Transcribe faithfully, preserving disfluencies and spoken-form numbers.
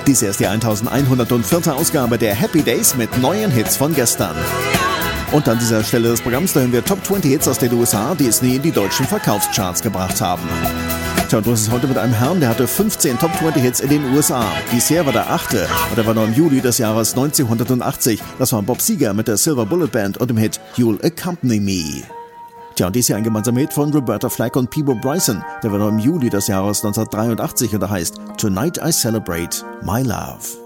Dies hier ist die elfhundertvier. Ausgabe der Happy Days mit neuen Hits von gestern. Und an dieser Stelle des Programms, da hören wir Top zwanzig Hits aus den U S A, die es nie in die deutschen Verkaufscharts gebracht haben. Tja, und du hast es heute mit einem Herrn, der hatte fünfzehn Top zwanzig Hits in den U S A. Dies hier war der achte und er war noch im Juli des Jahres neunzehnhundertachtzig. Das war Bob Seger mit der Silver Bullet Band und dem Hit You'll Accompany Me. Tja, und dies hier ein gemeinsamer Hit von Roberta Flack und Peabo Bryson. Der war noch im Juli des Jahres neunzehnhundertdreiundachtzig und der heißt Tonight I Celebrate My Love.